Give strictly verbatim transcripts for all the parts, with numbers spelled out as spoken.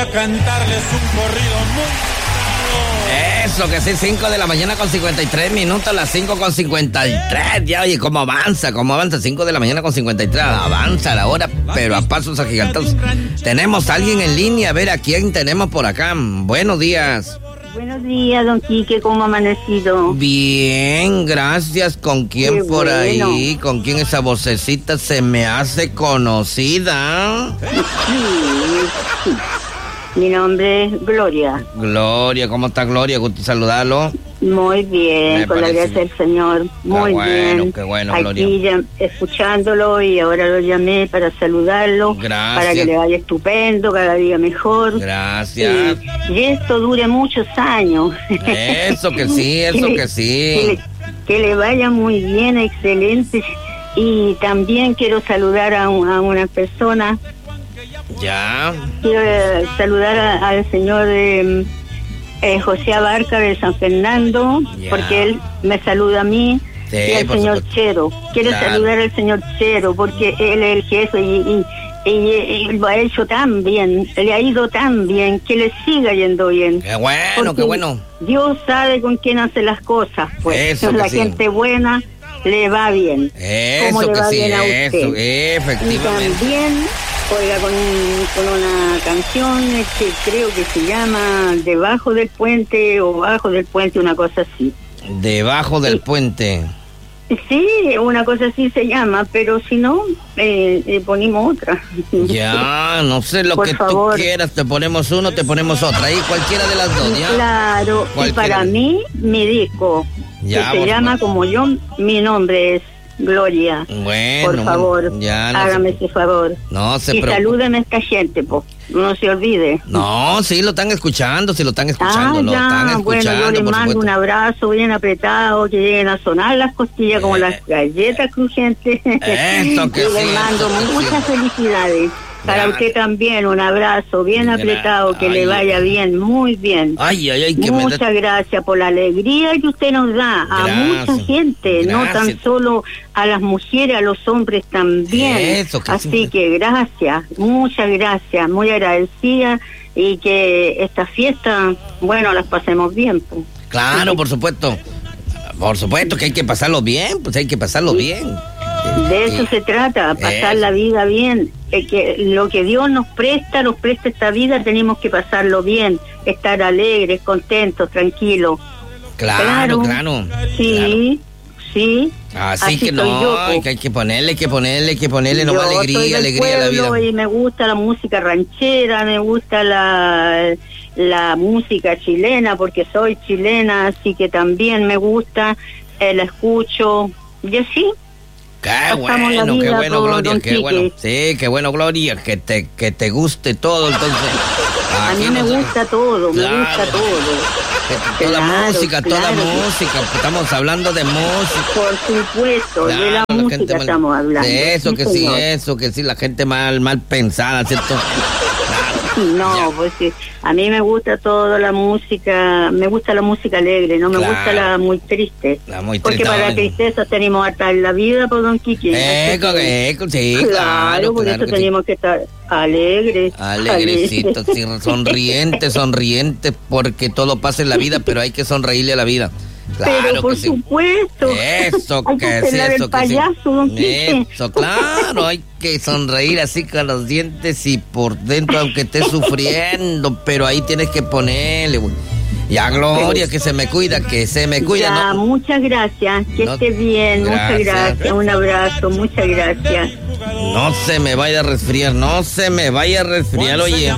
A cantarles un corrido muy... Eso, que sí, cinco de la mañana con cincuenta y tres minutos, las cinco con cincuenta y tres. Ya, oye, cómo avanza, cómo avanza, cinco de la mañana con cincuenta y tres. Avanza la hora, pero a pasos agigantados. Tenemos a alguien en línea, a ver a quién tenemos por acá. Buenos días. Buenos días, don Quique, ¿cómo ha amanecido? Bien, gracias. ¿Con quién Qué por bueno. ahí? ¿Con quién esa vocecita se me hace conocida? Sí, sí. Mi nombre es Gloria. Gloria, ¿cómo está Gloria? Gusto saludarlo. Muy bien, Me con la parece. gracia del Señor. Muy bueno, bien. qué bueno, Aquí Gloria. ya, escuchándolo y ahora lo llamé para saludarlo. Gracias. Para que le vaya estupendo, cada día mejor. Gracias. Y, y esto dure muchos años. Eso que sí, eso que Que sí. le, que le vaya muy bien, excelente. Y también quiero saludar a, un- a una persona. Ya. Quiero eh, saludar a- al señor eh, eh, José Abarca de San Fernando, Ya. porque él me saluda a mí, Sí, y al por señor supuesto. Chero. Quiero Claro. saludar al señor Chero, porque él es el jefe y, y, y- y lo ha hecho tan bien, le ha ido tan bien, que le siga yendo bien. Qué bueno, Porque qué bueno. Dios sabe con quién hace las cosas, pues. Eso que la sí. gente buena le va bien. ¿Cómo Eso le que va sí, bien a eso, usted? Y efectivamente. también, oiga, con, con una canción eh, que creo que se llama Debajo del Puente o Bajo del Puente, una cosa así. Debajo del Sí. puente. Sí, una cosa así se llama, pero si no, eh, eh, ponemos otra. Ya, no sé lo Por que favor. tú quieras, te ponemos uno, te ponemos otra. Ahí cualquiera de las dos, ¿ya? Claro, y Cualquiera. para mí, mi disco, Ya, que se por llama favor. como yo, mi nombre es Gloria. Bueno, Por favor, bueno, ya no hágame se, ese favor. no se Y preocupe. salúdeme a esta gente, po. No se olvide. No, sí, lo están escuchando, sí lo están escuchando, Ah, lo están ya, bueno, escuchando, yo les por mando supuesto. un abrazo bien apretado, que lleguen a sonar las costillas como Eh. las galletas crujientes. Eso que y sí, les mando eso que muchas sí. felicidades. Para Ya. usted también, un abrazo bien Gra- apretado, que le ay. vaya bien, muy bien. Ay, ay, ay, que me Muchas da... gracias por la alegría que usted nos da a Gracias, mucha gente, no gracias. tan solo a las mujeres, a los hombres también. Eso, que Así sí. que gracias, muchas gracias, muy agradecida y que esta fiesta, bueno, las pasemos bien. Pues. Claro, por supuesto. Por supuesto que hay que pasarlo bien, pues hay que pasarlo bien. De eso se trata, pasar Eso. la vida bien. Eh, que lo que Dios nos presta, nos presta esta vida, tenemos que pasarlo bien, estar alegres, contentos, tranquilos. Claro, claro. Sí, sí. Así, Así que soy no, yo, po. que hay que ponerle, hay que ponerle, hay que ponerle nomás Yo soy alegría, del alegría a la pueblo vida. y me gusta la música ranchera, me gusta la, la música chilena, porque soy chilena, así que también me gusta, eh, la escucho, y así. Qué pasamos la bueno, qué vida bueno, con Gloria, don qué Quique. bueno. Sí, qué bueno, Gloria, que te, que te guste todo, entonces. A aquí mí me no se- gusta todo, Claro. me gusta todo. Que toda Claro, música, toda claro. música, estamos hablando de música. Por supuesto, de la Claro, la gente música mal- estamos hablando. de eso Sí, que sí, señor. eso que sí, la gente mal, mal pensada, ¿cierto? No, Ya. pues sí, a mí me gusta toda la música, me gusta la música alegre, no me Claro. gusta la muy triste. La muy Porque triste, para la ay. tristeza tenemos hasta en la vida, por don Quique. Así Eco, que- eco, sí, claro, claro, por claro eso que sí. tenemos que estar alegres. Alegrecito, sí, sonriente, sonriente, porque todo pasa en la vida, pero hay que sonreírle a la vida. Claro Pero por que sí. supuesto. Eso Hay que que sí, pelar eso el que sí. payaso, don Quique. Eso, claro, hay que sonreír así con los dientes y por dentro, aunque estés sufriendo, pero ahí tienes que ponerle, güey. Ya, Gloria, que se me cuida, que se me cuida, Ya, ¿no? muchas gracias, que No, esté bien, muchas gracias. gracias, un abrazo, muchas gracias. No se me vaya a resfriar, no se me vaya a resfriar, oye.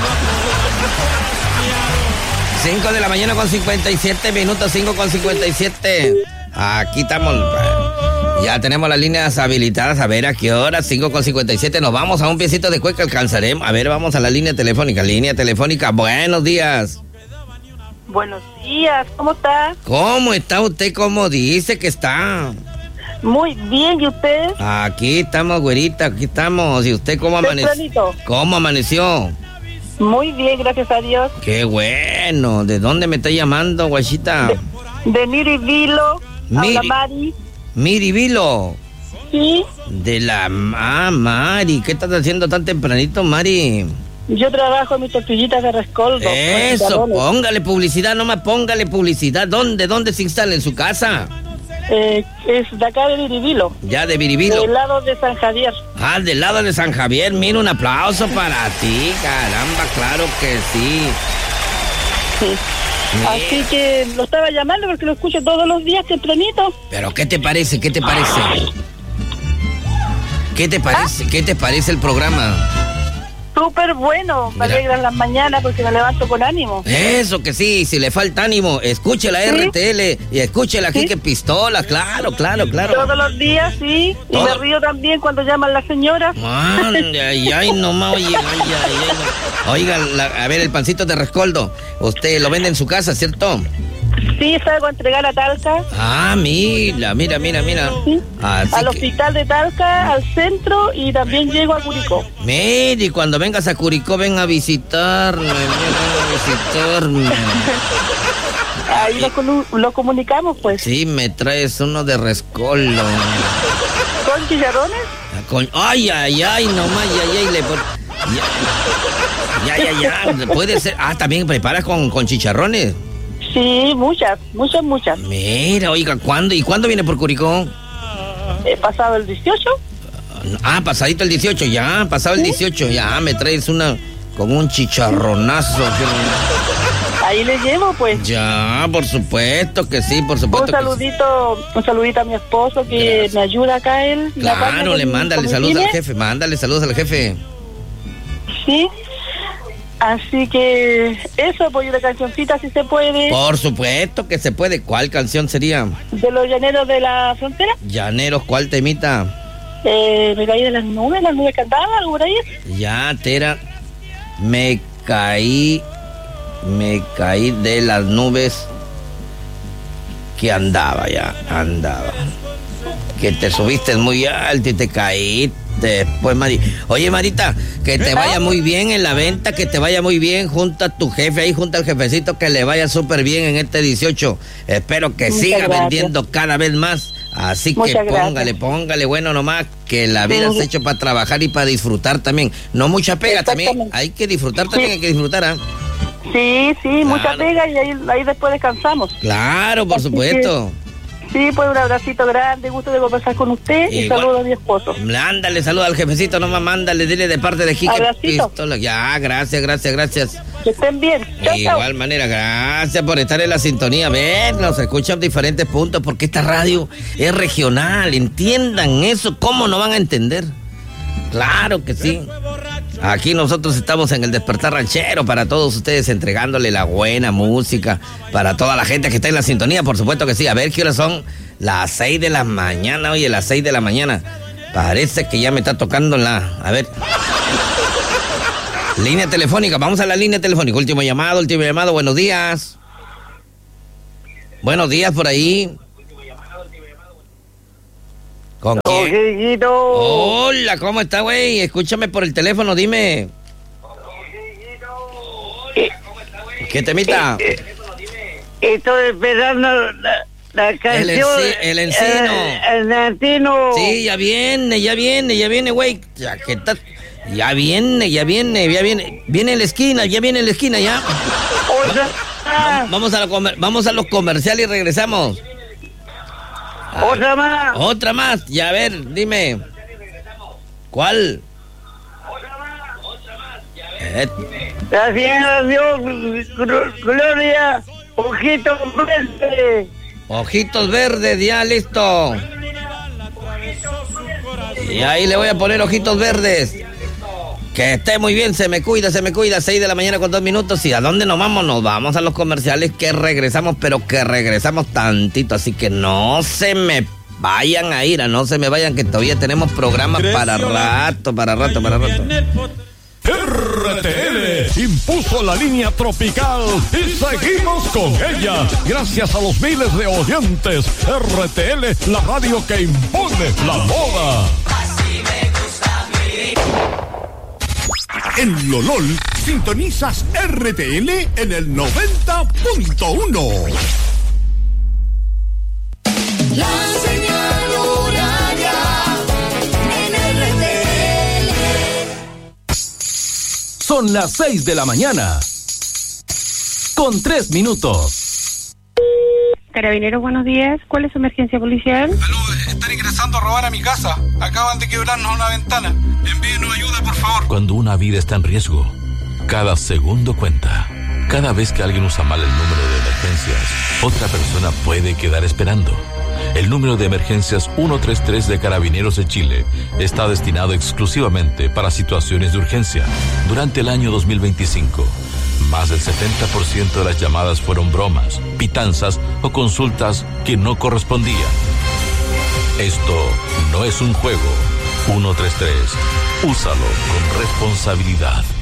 cinco de la mañana con cincuenta y siete minutos, cinco con cincuenta y siete. Aquí estamos. Ya tenemos las líneas habilitadas. A ver a qué hora, cinco con cincuenta y siete. Nos vamos a un piecito de cueca, alcanzaremos. A ver, vamos a la línea telefónica. Línea telefónica, buenos días. Buenos días, ¿cómo está? ¿Cómo está usted? ¿Cómo dice que está? Muy bien, ¿y usted? Aquí estamos, güerita, aquí estamos. ¿Y usted cómo amaneció? Tempranito. ¿Cómo amaneció? Muy bien, gracias a Dios. Qué bueno. ¿De dónde me está llamando, guachita? De Mirivilo, Miri. habla Mari. Miri Vilo. Sí, De la... Ah, Mari. ¿Qué estás haciendo tan tempranito, Mari? Yo trabajo en mis tortillitas de rescoldo. Eso, póngale publicidad, nomás póngale publicidad. ¿Dónde, dónde se instala? ¿En su casa? Eh, es de acá de Viribilo. Ya, de Viribilo. Del lado de San Javier. Ah, del lado de San Javier. Mira, un aplauso para ti, caramba, claro que sí. Sí. Mira. Así que lo estaba llamando porque lo escucho todos los días tempranito. ¿Pero qué te parece? ¿Qué te parece? ¿Qué te parece? ¿Ah? ¿Qué te parece el programa? Súper bueno, me alegran las mañanas porque me levanto con ánimo. Eso que sí, si le falta ánimo, escuche la ¿Sí? R T L y escuche la ¿Sí? Quique Pistola, claro, claro, claro. Todos los días, sí, ¿Todo? Y me río también cuando llaman las señoras. Ay, ay, ay, nomás, oye, ay, ay, ay. Oiga, la, a ver, el pancito de rescoldo, usted lo vende en su casa, ¿cierto? Sí, salgo a entregar a Talca. Ah, mira, mira, mira, mira. ¿Sí? Al que... hospital de Talca, al centro y también llego a Curicó. Mire, y cuando vengas a Curicó, ven a visitarme, ven a visitarme. Ahí lo, lo comunicamos, pues. Sí, me traes uno de rescoldo. ¿Con chicharrones? Con... Ay, ay, ay, nomás, ay, ay, le pon... Ya, ya, ya, ya, puede ser. Ah, también preparas con, con chicharrones. Sí, muchas, muchas, muchas. Mira, oiga, ¿cuándo? ¿Y cuándo viene por Curicó? Eh, pasado el dieciocho. Ah, pasadito el dieciocho, ya, pasado el dieciocho, ya, me traes una con un chicharronazo. Ahí le llevo, pues. Ya, por supuesto que sí, por supuesto. Un saludito, que... un saludito a mi esposo que Gracias. Me ayuda acá él. Claro, le mándale saludos al jefe, mándale saludos al jefe. Sí. Así que eso, apoyo de cancioncita si se puede. Por supuesto que se puede. ¿Cuál canción sería? De los llaneros de la frontera. Llaneros, ¿cuál temita? Eh, me caí de las nubes, las nubes cantaban, algo por ahí. Ya, Tera, me caí, me caí de las nubes que andaba ya, andaba. Que te subiste muy alto y te caíste. Después, Mari. Oye, Marita, que te vaya muy bien en la venta, que te vaya muy bien. Junta a tu jefe ahí, junta al jefecito, que le vaya súper bien en este dieciocho. Espero que Muchas siga gracias. vendiendo cada vez más. Así Muchas que póngale, gracias. póngale, bueno nomás, que la vida sí. es hecho para trabajar y para disfrutar también. No mucha pega también, hay que disfrutar también, sí. hay que disfrutar, ¿ah? ¿eh? Sí, sí, claro. mucha pega y ahí, ahí después descansamos. Claro, por Así supuesto. Que... Sí, pues un abracito grande, gusto de conversar con usted y, y saludo a mi esposo. Ándale, saluda al jefecito, nomás mándale, dile de parte de Quique Pistola. Ya, gracias, gracias, gracias. Que estén bien. Chau, de igual chau. manera, gracias por estar en la sintonía. Ven, nos escuchan diferentes puntos porque esta radio es regional, entiendan eso, ¿cómo no van a entender? Claro que sí. Aquí nosotros estamos en el Despertar Ranchero para todos ustedes, entregándole la buena música para toda la gente que está en la sintonía, por supuesto que sí. A ver qué horas son, las seis de la mañana, oye, las seis de la mañana. Parece que ya me está tocando la... A ver. Línea telefónica, vamos a la línea telefónica. Último llamado, último llamado, buenos días. Buenos días por ahí. ¿Con quién? Hola, ¿cómo está, güey? Escúchame por el teléfono, dime. ¿Qué temita? Estoy esperando la, la canción. El, enci- el encino. El, el encino. Sí, ya viene, ya viene, ya viene, güey. Ya, ¿qué tal? Ya viene, ya viene, ya viene. Viene en la esquina, ya viene en la esquina, ya. Vamos a, la comer- vamos a los comerciales y regresamos. Ah, otra más. Otra más. Ya, a ver, dime. ¿Cuál? Otra más. Otra más. Ya, ver. Gracias a Dios, Gloria. Ojitos verdes. Ojitos verdes, ya listo. Y ahí le voy a poner ojitos verdes. Que esté muy bien, se me cuida, se me cuida. seis de la mañana con dos minutos. ¿Y a dónde nos vamos? Nos vamos a los comerciales, que regresamos, pero que regresamos tantito. Así que no se me vayan a ir, no se me vayan, que todavía tenemos programas para rato, para rato, para rato. R T L impuso la línea tropical y seguimos con ella. Gracias a los miles de oyentes. R T L, la radio que impone la moda. Así me gusta a mí. En Lolol, sintonizas R T L en el noventa punto uno. La señal horaria en R T L. Son las seis de la mañana. Con tres minutos. Carabineros, buenos días. ¿Cuál es su emergencia policial? Aló, están ingresando a robar a mi casa. Acaban de quebrarnos una ventana. Envíenos ayuda, por favor. Cuando una vida está en riesgo, cada segundo cuenta. Cada vez que alguien usa mal el número de emergencias, otra persona puede quedar esperando. El número de emergencias ciento treinta y tres de Carabineros de Chile está destinado exclusivamente para situaciones de urgencia. Durante el año dos mil veinticinco, más del setenta por ciento de las llamadas fueron bromas, pitanzas o consultas que no correspondían. Esto no es un juego. ciento treinta y tres. Úsalo con responsabilidad.